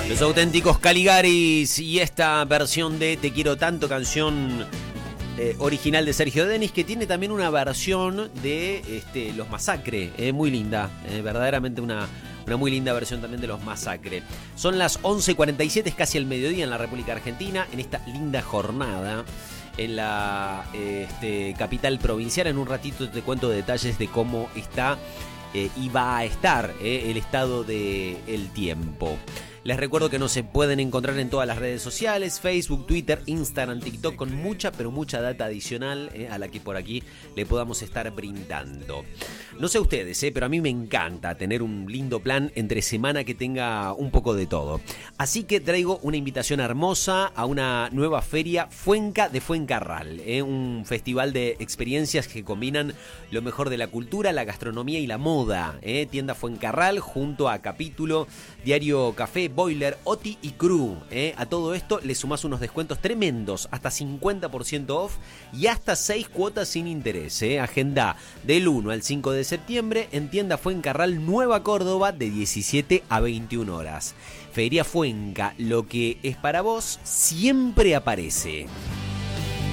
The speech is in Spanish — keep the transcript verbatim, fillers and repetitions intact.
Los Auténticos Caligaris y esta versión de Te Quiero Tanto, canción eh, original de Sergio Denis, que tiene también una versión de este, Los Masacre, eh, muy linda, eh, verdaderamente una, una muy linda versión también de Los Masacre. Son las once cuarenta y siete, es casi el mediodía en la República Argentina, en esta linda jornada en la eh, este, capital provincial. En un ratito te cuento detalles de cómo está eh, y va a estar eh, el estado del tiempo. Les recuerdo que nos se pueden encontrar en todas las redes sociales, Facebook, Twitter, Instagram, TikTok, con mucha, pero mucha data adicional eh, a la que por aquí le podamos estar brindando. No sé ustedes, eh, pero a mí me encanta tener un lindo plan entre semana que tenga un poco de todo. Así que traigo una invitación hermosa a una nueva feria, Fuenca de Fuencarral, eh, un festival de experiencias que combinan lo mejor de la cultura, la gastronomía y la moda. Eh, tienda Fuencarral junto a Capítulo, Diario Café, Boiler, Oti y Crew. Eh. A todo esto le sumás unos descuentos tremendos, hasta cincuenta por ciento off y hasta seis cuotas sin interés. Eh. Agenda del uno al cinco de septiembre en tienda Fuencarral, Nueva Córdoba, de diecisiete a veintiuna horas. Feria Fuenca, lo que es para vos siempre aparece.